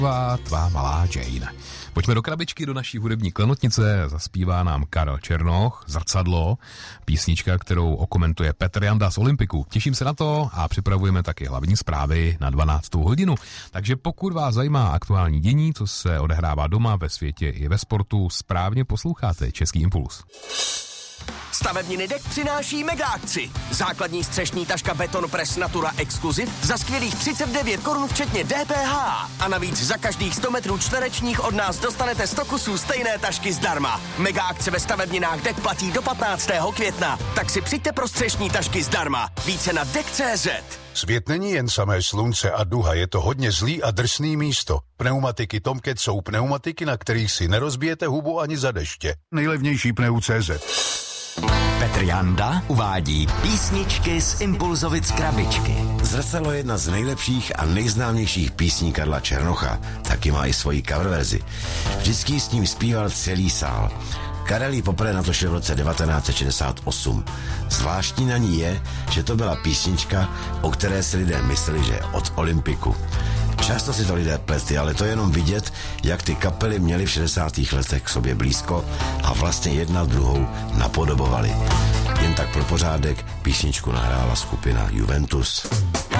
Tvá malá Jane. Pojďme do krabičky, do naší hudební klenotnice. Zaspívá nám Karel Černoch, Zrcadlo, písnička, kterou okomentuje Petr Janda z Olympiku. Těším se na to a připravujeme taky hlavní zprávy na 12. hodinu. Takže pokud vás zajímá aktuální dění, co se odehrává doma, ve světě i ve sportu, správně posloucháte Český impuls. Stavebniny Dek přináší mega akci. Základní střešní taška Beton Press Natura Exclusive za skvělých 39 korun včetně DPH. A navíc za každých 100 metrů čtverečních od nás dostanete 100 kusů stejné tašky zdarma. Mega akce ve stavebninách Dek platí do 15. května. Tak si přijďte pro střešní tašky zdarma. Více na Dek.cz. Svět není jen samé slunce a duha, je to hodně zlý a drsný místo. Pneumatiky Tomcat jsou pneumatiky, na kterých si nerozbijete hubu ani za deště. Nejlevnější pneu.cz. Petr Janda uvádí písničky z Impulzovic krabičky. Zrcadlo je jedna z nejlepších a nejznámějších písní Karla Černocha. Taky má i svoji coververzi. Vždycky s ním zpíval celý sál. Karel ji poprvé natočil v roce 1968. Zvláštní na ní je, že to byla písnička, o které si lidé mysleli, že je od Olympiku. Často si to lidé pletli, ale to je jenom vidět, jak ty kapely měly v 60. letech k sobě blízko a vlastně jedna druhou napodobovali. Jen tak pro pořádek písničku nahrála skupina Juventus.